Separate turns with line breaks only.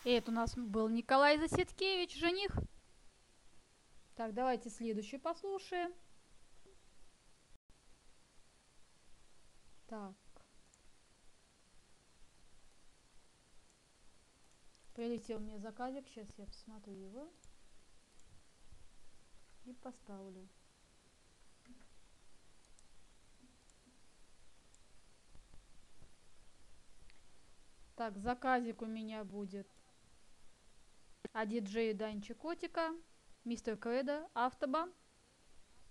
И это у нас был Николай Засидкевич, жених. Так, давайте следующий послушаем. Так. Прилетел мне заказик, сейчас я посмотрю его и поставлю. Так, заказик у меня будет от диджея Данчи Котика, мистер Кредо, Автобан.